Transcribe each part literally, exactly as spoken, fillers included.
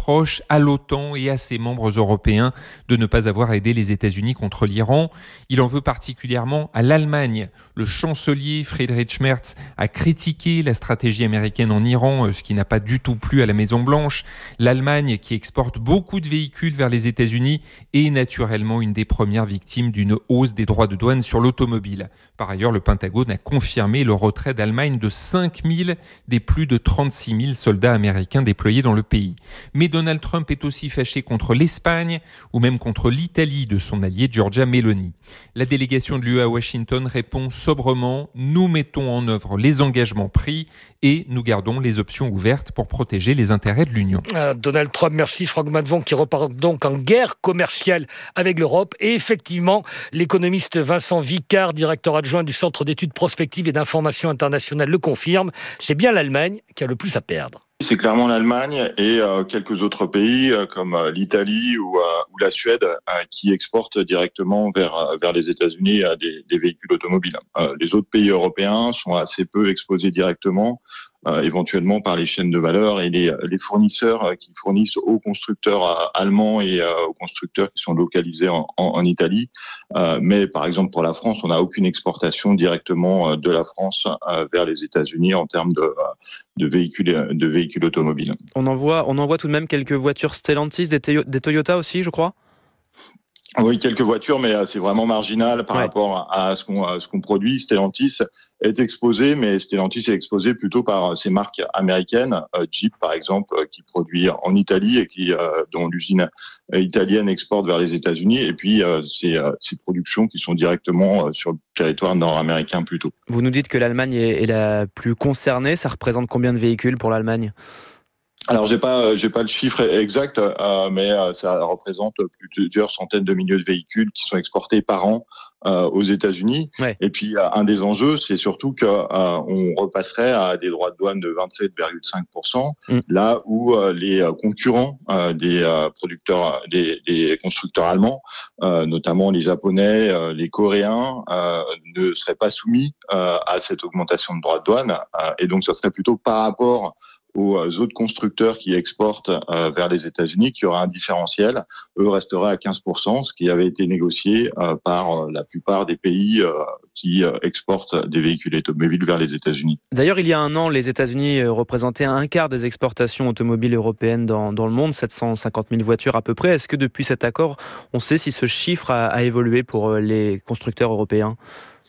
reproche à l'OTAN et à ses membres européens de ne pas avoir aidé les États-Unis contre l'Iran. Il en veut particulièrement à l'Allemagne. Le chancelier Friedrich Merz a critiqué la stratégie américaine en Iran, ce qui n'a pas du tout plu à la Maison-Blanche. L'Allemagne, qui exporte beaucoup de véhicules vers les États-Unis, est naturellement une des premières victimes d'une hausse des droits de douane sur l'automobile. Par ailleurs, le Pentagone a confirmé le retrait d'Allemagne de cinq mille des plus de trente-six mille soldats américains déployés dans le pays. Mais Donald Trump est aussi fâché contre l'Espagne ou même contre l'Italie de son allié Giorgia Meloni. La délégation de l'U E à Washington répond sobrement « Nous mettons en œuvre les engagements pris et nous gardons les options ouvertes pour protéger les intérêts de l'Union. Euh, » Donald Trump, merci. Franck Matvon qui repart donc en guerre commerciale avec l'Europe. Et effectivement, l'économiste Vincent Vicard, directeur adjoint du Centre d'études prospectives et d'information internationale, le confirme. C'est bien l'Allemagne qui a le plus à perdre. C'est clairement l'Allemagne et euh, quelques autres pays euh, comme euh, l'Italie ou, euh, ou la Suède euh, qui exportent directement vers euh, vers les États-Unis euh, des, des véhicules automobiles. Euh, les autres pays européens sont assez peu exposés directement, euh, éventuellement par les chaînes de valeur et les, les fournisseurs euh, qui fournissent aux constructeurs euh, allemands et euh, aux constructeurs qui sont localisés en, en, en Italie. Euh, mais par exemple pour la France, on n'a aucune exportation directement euh, de la France euh, vers les États-Unis en termes de, de véhicules de véhicules automobiles. On envoie, on envoie tout de même quelques voitures Stellantis, des, te- des Toyota aussi, je crois. Oui, quelques voitures, mais c'est vraiment marginal par ouais. rapport à ce qu'on, à ce qu'on produit. Stellantis est exposé, mais Stellantis est exposé plutôt par ces marques américaines, Jeep par exemple, qui produit en Italie et qui, dont l'usine italienne exporte vers les États-Unis, et puis ces, ces productions qui sont directement sur le territoire nord-américain plutôt. Vous nous dites que l'Allemagne est, est la plus concernée. Ça représente combien de véhicules pour l'Allemagne ? Alors j'ai pas j'ai pas le chiffre exact, euh, mais euh, ça représente plusieurs centaines de milliers de véhicules qui sont exportés par an euh, aux États-Unis. Ouais. Et puis euh, un des enjeux, c'est surtout que euh, on repasserait à des droits de douane de vingt-sept virgule cinq pour cent, mmh. là où euh, les concurrents euh, des euh, producteurs, des, des constructeurs allemands, euh, notamment les Japonais, euh, les Coréens, euh, ne seraient pas soumis euh, à cette augmentation de droits de douane. Euh, et donc ça serait plutôt par rapport aux autres constructeurs qui exportent euh, vers les États-Unis, qui aura un différentiel. Eux resteraient à quinze pour cent, ce qui avait été négocié euh, par euh, la plupart des pays euh, qui euh, exportent des véhicules automobiles vers les États-Unis. D'ailleurs, il y a un an, les États-Unis représentaient un quart des exportations automobiles européennes dans, dans le monde, sept cent cinquante mille voitures à peu près. Est-ce que depuis cet accord, on sait si ce chiffre a, a évolué pour les constructeurs européens ?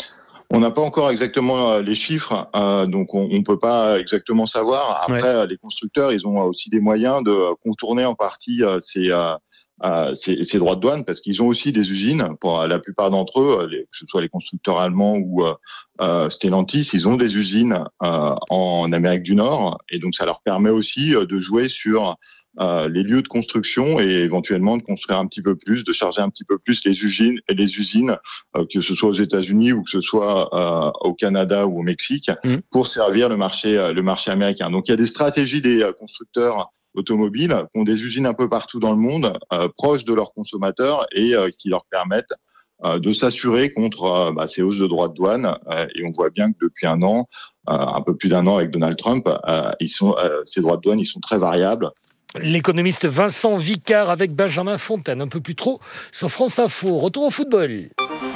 On n'a pas encore exactement les chiffres, euh, donc on ne peut pas exactement savoir. Après, ouais. les constructeurs, ils ont aussi des moyens de contourner en partie euh, ces, euh, ces, ces droits de douane, parce qu'ils ont aussi des usines. Pour la plupart d'entre eux, les, que ce soit les constructeurs allemands ou euh, Stellantis, ils ont des usines euh, en Amérique du Nord, et donc ça leur permet aussi de jouer sur Euh, les lieux de construction et éventuellement de construire un petit peu plus, de charger un petit peu plus les usines, et les usines euh, que ce soit aux États-Unis ou que ce soit euh, au Canada ou au Mexique, mmh. pour servir le marché, le marché américain. Donc il y a des stratégies des constructeurs automobiles qui ont des usines un peu partout dans le monde, euh, proches de leurs consommateurs et euh, qui leur permettent euh, de s'assurer contre euh, bah, ces hausses de droits de douane. Euh, et on voit bien que depuis un an, euh, un peu plus d'un an avec Donald Trump, euh, ils sont, euh, ces droits de douane, ils sont très variables. L'économiste Vincent Vicard avec Benjamin Fontaine, un peu plus trop sur France Info. Retour au football.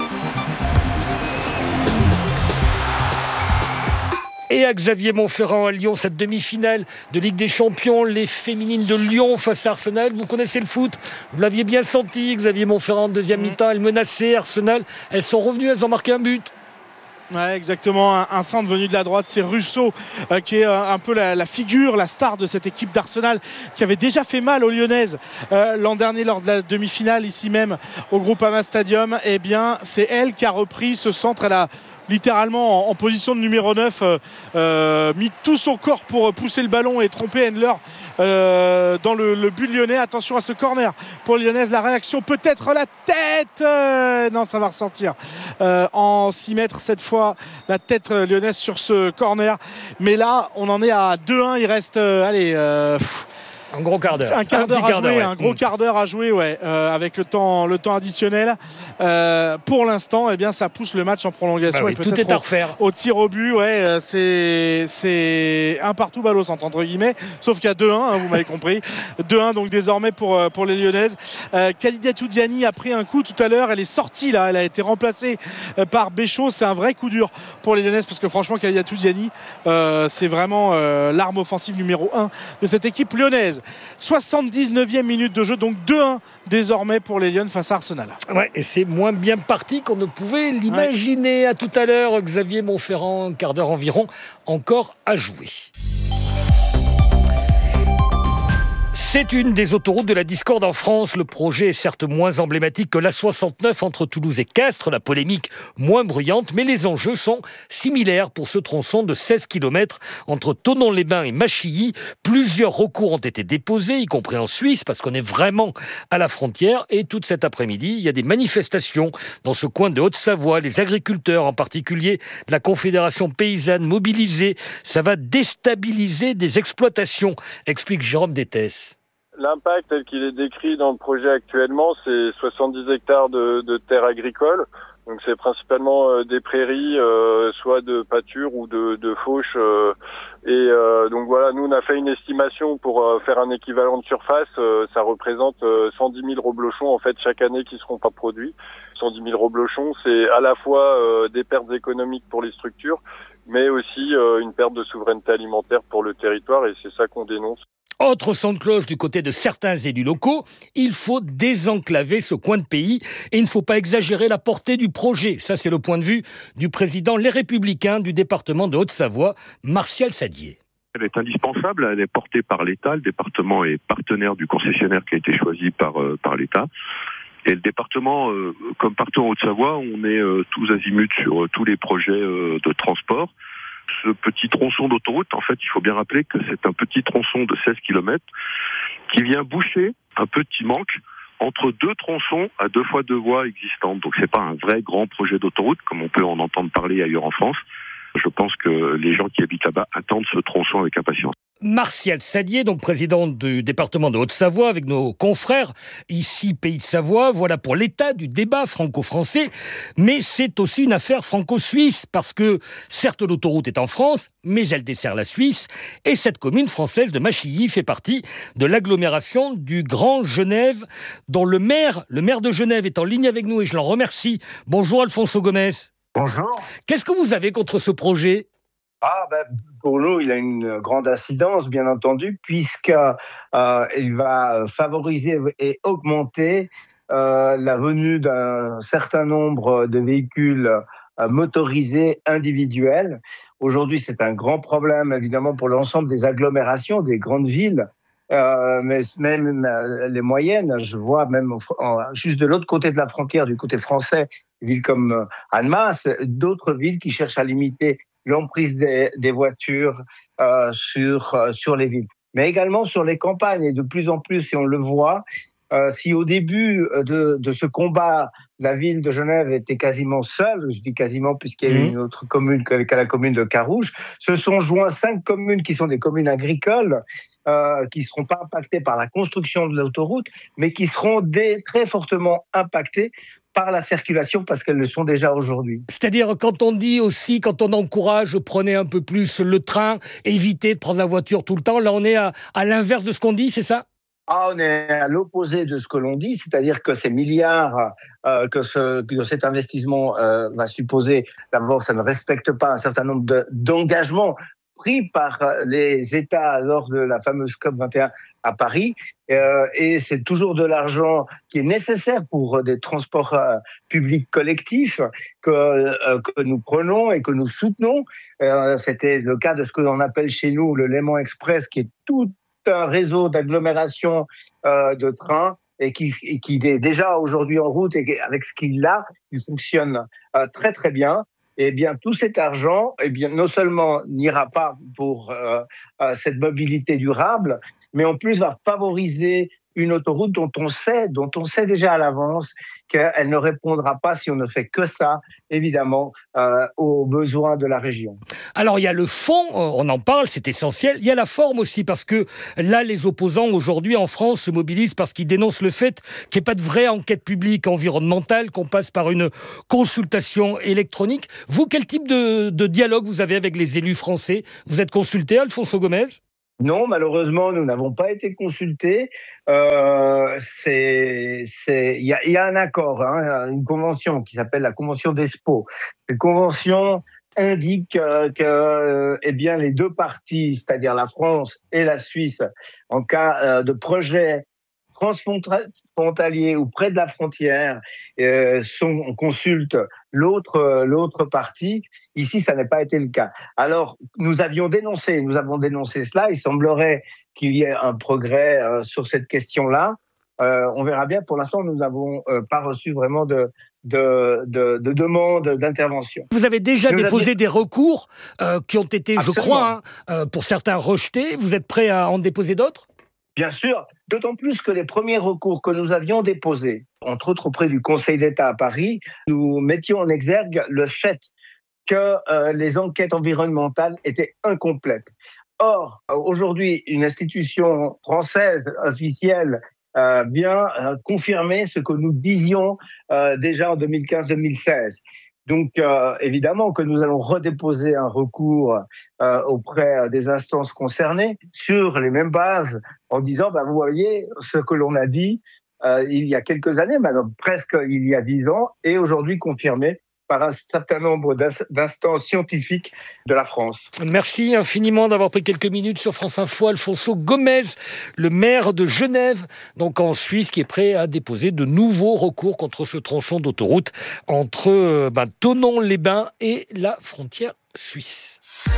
Et à Xavier Montferrand à Lyon, cette demi-finale de Ligue des Champions, les féminines de Lyon face à Arsenal. Vous connaissez le foot, vous l'aviez bien senti, Xavier Montferrand en deuxième mmh. mi-temps. Elles menaçaient Arsenal, elles sont revenues, elles ont marqué un but. Ouais, exactement, un, un centre venu de la droite, c'est Russo euh, qui est euh, un peu la, la figure, la star de cette équipe d'Arsenal qui avait déjà fait mal aux Lyonnaises euh, l'an dernier lors de la demi-finale ici même au Groupama Stadium. Eh bien, c'est elle qui a repris ce centre. Elle a littéralement en, en position de numéro neuf euh, euh, mis tout son corps pour pousser le ballon et tromper Endler euh, dans le, le but lyonnais. Attention à ce corner pour les Lyonnaises, la réaction peut-être la tête euh, non ça va ressortir euh, en six mètres cette fois, la tête lyonnaise sur ce corner, mais là on en est à deux un, il reste euh, allez euh, pff, Un gros quart d'heure. Un quart d'heure à jouer, ouais. un gros mmh. quart d'heure à jouer, ouais, euh, avec le temps, le temps additionnel. Euh, pour l'instant, eh bien, ça pousse le match en prolongation. Bah oui, et peut-être tout est à au, refaire. au tir au but, ouais, euh, c'est, c'est un partout balle au centre, entre guillemets. Sauf qu'il y a deux un, hein, vous m'avez compris. deux un, donc désormais pour, euh, pour les Lyonnaises. Euh, Khadijatou Diani a pris un coup tout à l'heure. Elle est sortie là, elle a été remplacée euh, par Béchaud. C'est un vrai coup dur pour les Lyonnaises parce que franchement, Khadijatou Diani, euh, c'est vraiment euh, l'arme offensive numéro un de cette équipe lyonnaise. soixante-dix-neuvième minute de jeu, donc deux un désormais pour les Lyonnes face à Arsenal. Ouais, et c'est moins bien parti qu'on ne pouvait l'imaginer. Ouais. À tout à l'heure, Xavier Montferrand, un quart d'heure environ, encore à jouer. C'est une des autoroutes de la discorde en France. Le projet est certes moins emblématique que l'A soixante-neuf entre Toulouse et Castres, la polémique moins bruyante, mais les enjeux sont similaires pour ce tronçon de seize kilomètres entre Thonon-les-Bains et Machilly. Plusieurs recours ont été déposés, y compris en Suisse, parce qu'on est vraiment à la frontière. Et toute cet après-midi, il y a des manifestations dans ce coin de Haute-Savoie. Les agriculteurs, en particulier de la Confédération paysanne, mobilisés. Ça va déstabiliser des exploitations, explique Jérôme Détès. L'impact tel qu'il est décrit dans le projet actuellement, c'est soixante-dix hectares de, de terres agricoles. Donc c'est principalement euh, des prairies, euh, soit de pâture ou de, de fauche. Euh, et euh, donc voilà, nous on a fait une estimation pour euh, faire un équivalent de surface. Euh, ça représente euh, cent dix mille reblochons en fait chaque année qui seront pas produits. cent dix mille reblochons, c'est à la fois euh, des pertes économiques pour les structures, mais aussi euh, une perte de souveraineté alimentaire pour le territoire, et c'est ça qu'on dénonce. Autre son de cloche du côté de certains élus locaux, il faut désenclaver ce coin de pays et il ne faut pas exagérer la portée du projet. Ça, c'est le point de vue du président Les Républicains du département de Haute-Savoie, Martial Sadier. Elle est indispensable, elle est portée par l'État. Le département est partenaire du concessionnaire qui a été choisi par, euh, par l'État. Et le département, euh, comme partout en Haute-Savoie, on est euh, tous azimuts sur euh, tous les projets euh, de transport. Ce petit tronçon d'autoroute, en fait, il faut bien rappeler que c'est un petit tronçon de seize kilomètres qui vient boucher un petit manque entre deux tronçons à deux fois deux voies existantes. Donc c'est pas un vrai grand projet d'autoroute, comme on peut en entendre parler ailleurs en France. Je pense que les gens qui habitent là-bas attendent ce tronçon avec impatience. Martial Sadier, donc président du département de Haute-Savoie, avec nos confrères ici, Pays de Savoie. Voilà pour l'état du débat franco-français. Mais c'est aussi une affaire franco-suisse, parce que certes l'autoroute est en France, mais elle dessert la Suisse. Et cette commune française de Machilly fait partie de l'agglomération du Grand Genève, dont le maire, le maire de Genève est en ligne avec nous et je l'en remercie. Bonjour Alfonso Gomez. Bonjour. Qu'est-ce que vous avez contre ce projet ? Ah ben, pour nous, il a une grande incidence, bien entendu, puisqu'il euh, va favoriser et augmenter euh, la venue d'un certain nombre de véhicules euh, motorisés individuels. Aujourd'hui, c'est un grand problème, évidemment, pour l'ensemble des agglomérations, des grandes villes. Euh, mais même euh, les moyennes, je vois même en, juste de l'autre côté de la frontière, du côté français, des villes comme euh, Annemasse, d'autres villes qui cherchent à limiter l'emprise des, des voitures euh, sur, euh, sur les villes, mais également sur les campagnes. Et de plus en plus, si on le voit, euh, si au début de, de ce combat, la ville de Genève était quasiment seule, je dis quasiment puisqu'il y a mmh. une autre commune que, que la commune de Carouge, se sont joints cinq communes qui sont des communes agricoles, euh, qui ne seront pas impactées par la construction de l'autoroute, mais qui seront des, très fortement impactées par la circulation, parce qu'elles le sont déjà aujourd'hui. C'est-à-dire, quand on dit aussi, quand on encourage, prenez un peu plus le train, évitez de prendre la voiture tout le temps, là on est à, à l'inverse de ce qu'on dit, c'est ça ? Ah, on est à l'opposé de ce que l'on dit, c'est-à-dire que ces milliards euh, que, ce, que cet investissement euh, va supposer, d'abord, ça ne respecte pas un certain nombre de, d'engagements pris par les États lors de la fameuse COP vingt et un à Paris, euh, et c'est toujours de l'argent qui est nécessaire pour des transports euh, publics collectifs que, euh, que nous prenons et que nous soutenons. Euh, c'était le cas de ce que l'on appelle chez nous le Léman Express, qui est tout un réseau d'agglomération euh, de trains et qui, et qui est déjà aujourd'hui en route, et avec ce qu'il a, il fonctionne euh, très très bien. Eh bien, tout cet argent, eh bien, non seulement n'ira pas pour euh, euh, cette mobilité durable, mais en plus va favoriser une autoroute dont on sait, dont on sait déjà à l'avance qu'elle ne répondra pas, si on ne fait que ça, évidemment, euh, aux besoins de la région. Alors, il y a le fond, on en parle, c'est essentiel. Il y a la forme aussi, parce que là, les opposants, aujourd'hui, en France, se mobilisent parce qu'ils dénoncent le fait qu'il n'y ait pas de vraie enquête publique environnementale, qu'on passe par une consultation électronique. Vous, quel type de, de dialogue vous avez avec les élus français ? Vous êtes consulté, Alfonso Gomez ? Non, malheureusement, nous n'avons pas été consultés. Euh, c'est, c'est, il y a, y a un accord, hein, une convention qui s'appelle la convention d'Espoo. Cette convention indique euh, que, euh, eh bien, les deux parties, c'est-à-dire la France et la Suisse, en cas euh, de projet transfrontalier ou près de la frontière, euh, sont, on consulte l'autre, l'autre partie. Ici, ça n'a pas été le cas. Alors, nous avions dénoncé, nous avons dénoncé cela. Il semblerait qu'il y ait un progrès euh, sur cette question-là. Euh, on verra bien. Pour l'instant, nous n'avons euh, pas reçu vraiment de, de, de, de demande d'intervention. Vous avez déjà nous déposé avions... des recours euh, qui ont été, Absolument. je crois, hein, euh, pour certains rejetés. Vous êtes prêt à en déposer d'autres ? Bien sûr, d'autant plus que les premiers recours que nous avions déposés, entre autres auprès du Conseil d'État à Paris, nous mettions en exergue le fait que euh, les enquêtes environnementales étaient incomplètes. Or, aujourd'hui, une institution française officielle euh, vient euh, confirmer ce que nous disions euh, déjà en deux mille quinze deux mille seize. Donc, euh, évidemment que nous allons redéposer un recours euh, auprès des instances concernées sur les mêmes bases en disant, bah, vous voyez, ce que l'on a dit euh, il y a quelques années, maintenant presque il y a dix ans, est aujourd'hui confirmé par un certain nombre d'instances scientifiques de la France. Merci infiniment d'avoir pris quelques minutes sur France Info. Alfonso Gomez, le maire de Genève, donc en Suisse, qui est prêt à déposer de nouveaux recours contre ce tronçon d'autoroute entre ben, Thonon-les-Bains et la frontière suisse.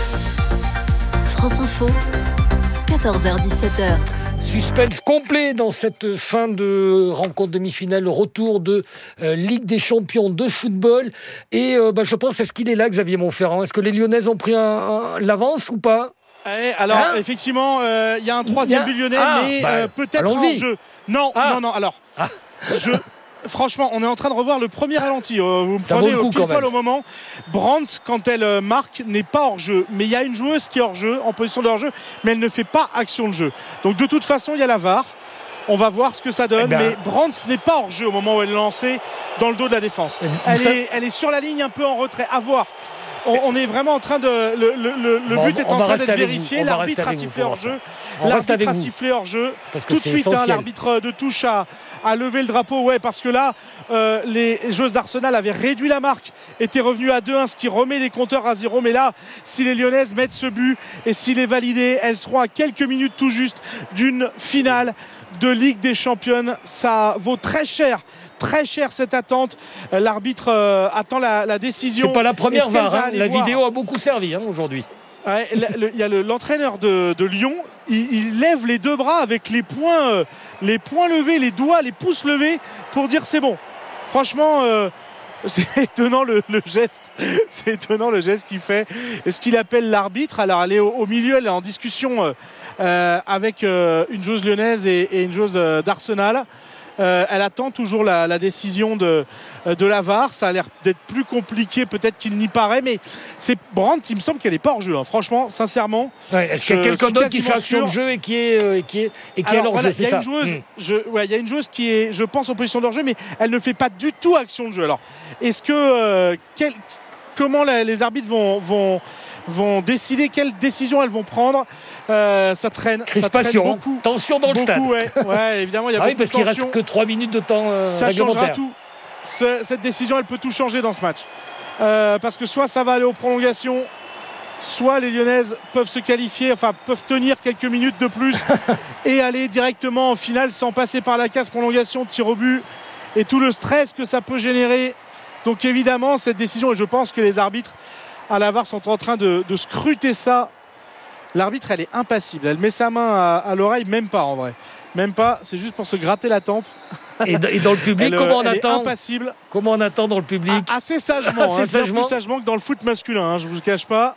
France Info, quatorze heures dix-sept heures. Suspense complet dans cette fin de rencontre demi-finale, le retour de euh, Ligue des champions de football. Et euh, bah, je pense, est-ce qu'il est là, Xavier Montferrand ? Est-ce que les Lyonnais ont pris un, un, l'avance ou pas ? Eh, alors, hein effectivement, il euh, y a un troisième but lyonnais, ah, mais bah, euh, peut-être en jeu. Non, ah. non, non, alors, ah. je... Franchement, on est en train de revoir le premier ralenti. Euh, vous me Ça prenez au pile poil au moment. Brandt, quand elle euh, marque, n'est pas hors jeu. Mais il y a une joueuse qui est hors jeu, en position de hors jeu, mais elle ne fait pas action de jeu. Donc de toute façon, il y a la V A R. On va voir ce que ça donne. Eh ben... Mais Brandt n'est pas hors jeu au moment où elle est lancée dans le dos de la défense. Elle, ça... est, elle est sur la ligne, un peu en retrait. À voir. On, on est vraiment en train de. Le, le, le bon, but est en train d'être vérifié. L'arbitre a sifflé hors jeu. L'arbitre a sifflé hors jeu. Tout de suite, hein, l'arbitre de touche a, a levé le drapeau. Ouais, parce que là, euh, les joueuses d'Arsenal avaient réduit la marque, étaient revenues à deux un, ce qui remet les compteurs à zéro. Mais là, si les Lyonnaises mettent ce but et s'il est validé, elles seront à quelques minutes tout juste d'une finale de Ligue des Champions. Ça vaut très cher. Très cher cette attente. L'arbitre euh, attend la, la décision. C'est pas la première V A R. Hein. La voir. vidéo a beaucoup servi hein, aujourd'hui. Ouais, il y a le, l'entraîneur de, de Lyon. Il, il lève les deux bras avec les poings, euh, les poings levés, les doigts, les pouces levés pour dire c'est bon. Franchement, euh, c'est étonnant le, le geste. C'est étonnant le geste qu'il fait. Est-ce qu'il appelle l'arbitre ? Alors elle est au, au milieu, elle est en discussion euh, avec euh, une joueuse lyonnaise et, et une joueuse euh, d'Arsenal. Euh, elle attend toujours la, la décision de, de la V A R. Ça a l'air d'être plus compliqué peut-être qu'il n'y paraît, mais c'est Brandt, il me semble qu'elle n'est pas hors jeu, hein. Franchement, sincèrement. Ouais, est-ce qu'il y a quelqu'un d'autre qui fait action de jeu et qui est, euh, qui est, et qui Alors, est hors voilà, jeu, c'est ça. Joueuse, mmh. je, ouais, il y a une joueuse qui est, je pense, en position d'hors jeu, mais elle ne fait pas du tout action de jeu. Alors, est-ce que euh, quel, comment la, les arbitres vont, vont, vont décider quelle décision elles vont prendre? euh, Ça traîne, ça traîne beaucoup. Tension dans le beaucoup, stade. Ouais, ouais, évidemment, il y a ah beaucoup oui, parce de tension. qu'il reste que trois minutes de temps euh, Ça changera tout. Ce, cette décision, elle peut tout changer dans ce match. Euh, parce que soit ça va aller aux prolongations, soit les Lyonnaises peuvent se qualifier, enfin peuvent tenir quelques minutes de plus et aller directement en finale sans passer par la case prolongation, tir au but et tout le stress que ça peut générer. Donc évidemment, cette décision, et je pense que les arbitres à la V A R sont en train de, de scruter ça. L'arbitre, elle est impassible. Elle met sa main à, à l'oreille, même pas en vrai. Même pas, c'est juste pour se gratter la tempe. Et, et dans le public, elle, comment on elle attend est impassible. Comment on attend dans le public? Ah, assez sagement, assez hein, sagement. Plus sagement que dans le foot masculin, hein, je vous le cache pas.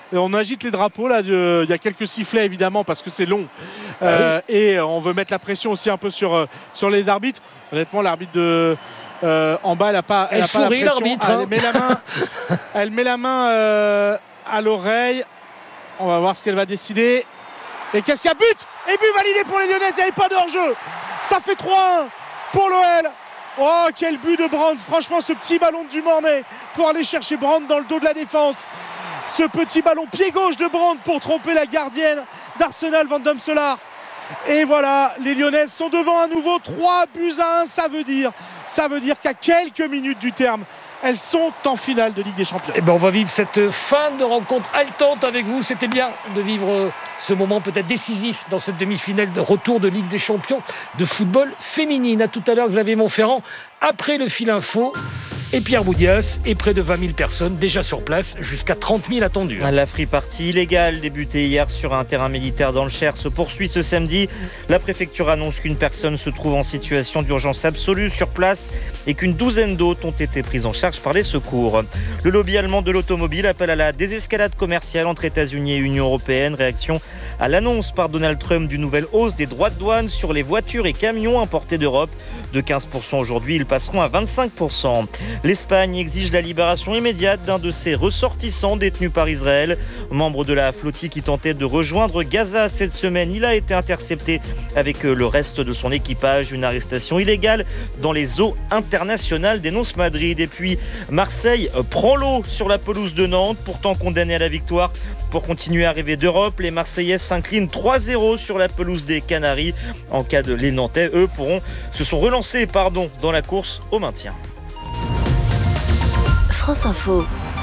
Et on agite les drapeaux là. Il y a quelques sifflets évidemment parce que c'est long euh, ah oui. Et on veut mettre la pression aussi un peu sur sur les arbitres. Honnêtement, l'arbitre de euh, en bas, elle a pas, elle, elle a pas la pression. L'arbitre, hein. Elle met la main, elle met la main euh, à l'oreille. On va voir ce qu'elle va décider. Et qu'est-ce qu'il y a? But! Et but validé pour les Lyonnais. Il n'y avait pas de hors-jeu. Ça fait trois un pour l'O L. Oh, quel but de Brandt. Franchement, ce petit ballon du Mornay pour aller chercher Brandt dans le dos de la défense. Ce petit ballon pied gauche de Brandt pour tromper la gardienne d'Arsenal, Van Domselaar. Et voilà, les Lyonnaises sont devant à nouveau, trois buts à un. Ça veut dire, ça veut dire qu'à quelques minutes du terme, elles sont en finale de Ligue des Champions. Eh ben on va vivre cette fin de rencontre haletante avec vous. C'était bien de vivre ce moment peut-être décisif dans cette demi-finale de retour de Ligue des Champions de football féminine. À tout à l'heure, Xavier Montferrand, après le fil info. Et Pierre Boudias et près de vingt mille personnes déjà sur place, jusqu'à trente mille attendus. La free party illégale débutée hier sur un terrain militaire dans le Cher se poursuit ce samedi. La préfecture annonce qu'une personne se trouve en situation d'urgence absolue sur place et qu'une douzaine d'autres ont été prises en charge par les secours. Le lobby allemand de l'automobile appelle à la désescalade commerciale entre États-Unis et Union européenne. Réaction à l'annonce par Donald Trump d'une nouvelle hausse des droits de douane sur les voitures et camions importés d'Europe. De quinze pour cent aujourd'hui, ils passeront à vingt-cinq pour cent. L'Espagne exige la libération immédiate d'un de ses ressortissants détenus par Israël. Membre de la flottille qui tentait de rejoindre Gaza cette semaine, il a été intercepté avec le reste de son équipage. Une arrestation illégale dans les eaux internationales, dénonce Madrid. Et puis Marseille prend l'eau sur la pelouse de Nantes, pourtant condamné à la victoire. Pour continuer à rêver d'Europe, les Marseillais s'inclinent trois zéro sur la pelouse des Canaries. En cas de les Nantais, eux, pourront se sont relancés pardon, dans la course au maintien. France Info.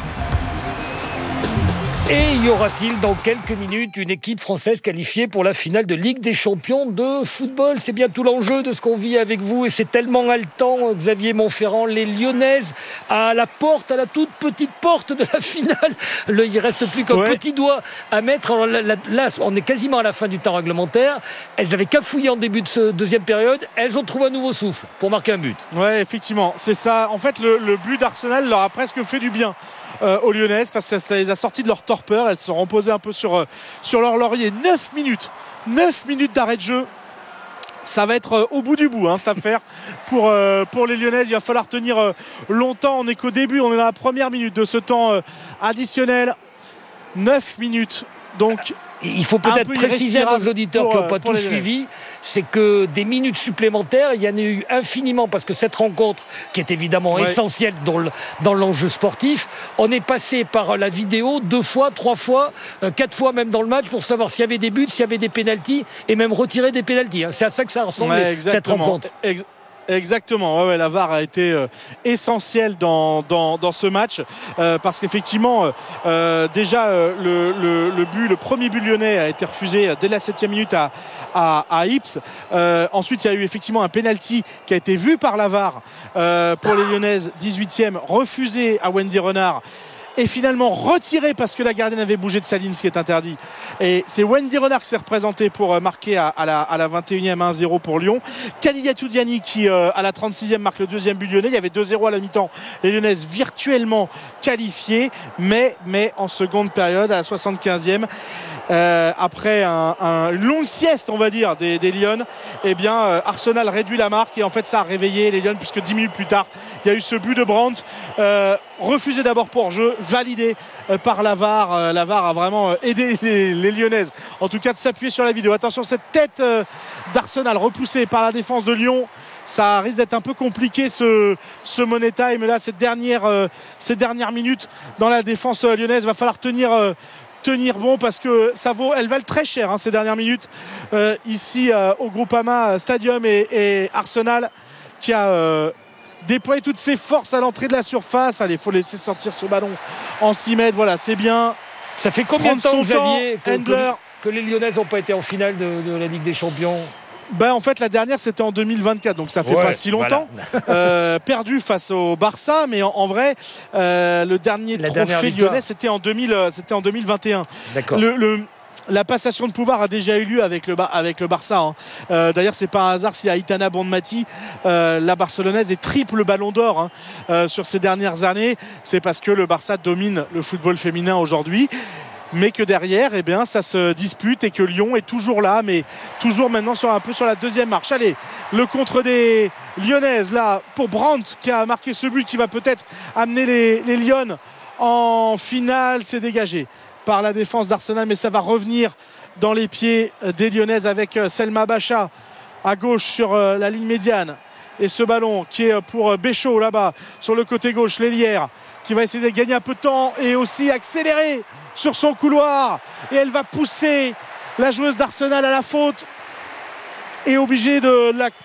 Et y aura-t-il dans quelques minutes une équipe française qualifiée pour la finale de Ligue des Champions de football? C'est bien tout l'enjeu de ce qu'on vit avec vous et c'est tellement haletant, Xavier Montferrand. Les Lyonnaises à la porte, à la toute petite porte de la finale. Le, il ne reste plus qu'un ouais. petit doigt à mettre. Alors, là, là, on est quasiment à la fin du temps réglementaire. Elles avaient cafouillé en début de ce deuxième période. Elles ont trouvé un nouveau souffle pour marquer un but. Oui, effectivement, c'est ça. En fait, le, le but d'Arsenal leur a presque fait du bien. Euh, aux Lyonnaises parce que ça les a sorties de leur torpeur. Elles se sont reposées un peu sur, euh, sur leur laurier. neuf minutes neuf minutes d'arrêt de jeu, ça va être euh, au bout du bout hein, cette affaire pour, euh, pour les Lyonnaises. Il va falloir tenir euh, longtemps. On est qu'au début, on est dans la première minute de ce temps euh, additionnel. neuf minutes, donc il faut peut-être préciser à nos auditeurs pour, qui n'ont pas tout suivi, c'est que des minutes supplémentaires, il y en a eu infiniment, parce que cette rencontre, qui est évidemment ouais. essentielle dans, le, dans l'enjeu sportif, on est passé par la vidéo deux fois, trois fois, euh, quatre fois même dans le match, pour savoir s'il y avait des buts, s'il y avait des pénaltys, et même retirer des pénaltys. Hein. C'est à ça que ça ressemble, ouais, cette rencontre. Ex- Exactement, ouais, ouais, la V A R a été euh, essentielle dans, dans, dans ce match euh, parce qu'effectivement euh, déjà euh, le, le, le but, le premier but lyonnais a été refusé dès la septième minute à, à, à Ips. Euh, ensuite il y a eu effectivement un penalty qui a été vu par la V A R euh, pour les Lyonnaises, dix-huitième, refusé à Wendy Renard. Et finalement retiré parce que la gardienne avait bougé de sa ligne, ce qui est interdit. Et c'est Wendy Renard qui s'est représentée pour marquer à, à, la, à la vingt et unième un zéro pour Lyon. Khadija Toudiani qui euh, à la trente-sixième marque le deuxième but lyonnais. Il y avait deux zéro à la mi-temps. Les Lyonnaises virtuellement qualifiées, mais, mais en seconde période à la soixante-quinzième. Euh, après un, un, une longue sieste on va dire des, des Lyonnes, eh bien euh, Arsenal réduit la marque et en fait ça a réveillé les Lyonnes puisque dix minutes plus tard il y a eu ce but de Brandt euh, refusé d'abord pour jeu, validé euh, par la V A R. euh, la V A R a vraiment euh, aidé les, les Lyonnaises en tout cas de s'appuyer sur la vidéo. Attention, cette tête euh, d'Arsenal repoussée par la défense de Lyon, ça risque d'être un peu compliqué ce, ce money time là, cette dernière, euh, ces dernières minutes dans la défense euh, lyonnaise. Va falloir tenir euh, tenir bon parce que ça vaut, elles valent très cher hein, ces dernières minutes euh, ici euh, au Groupama Stadium et, et Arsenal qui a euh, déployé toutes ses forces à l'entrée de la surface. Allez, il faut laisser sortir ce ballon en six mètres, voilà, c'est bien. Ça fait combien de temps, Xavier, que, que, que les Lyonnaises n'ont pas été en finale de, de la Ligue des Champions? Ben, en fait la dernière c'était en deux mille vingt-quatre, donc ça fait ouais, pas si longtemps. Voilà. euh, perdu face au Barça, mais en, en vrai euh, le dernier la trophée lyonnais c'était en, deux mille, c'était en deux mille vingt et un. D'accord. Le, le, la passation de pouvoir a déjà eu lieu avec le, avec le Barça hein. euh, d'ailleurs c'est pas un hasard si Aitana Bonmati euh, la Barcelonaise est triple ballon d'or hein, euh, sur ces dernières années. C'est parce que le Barça domine le football féminin aujourd'hui. mais que derrière, eh bien, ça se dispute et que Lyon est toujours là, mais toujours maintenant sur un peu sur la deuxième marche. Allez, le contre des Lyonnaises là pour Brandt qui a marqué ce but qui va peut-être amener les, les Lyonnes en finale. C'est dégagé par la défense d'Arsenal, mais ça va revenir dans les pieds des Lyonnaises avec Selma Bacha à gauche sur la ligne médiane. Et ce ballon qui est pour Béchaud là-bas sur le côté gauche, l'Hélière qui va essayer de gagner un peu de temps et aussi accélérer sur son couloir. Et elle va pousser la joueuse d'Arsenal à la faute et obligée de la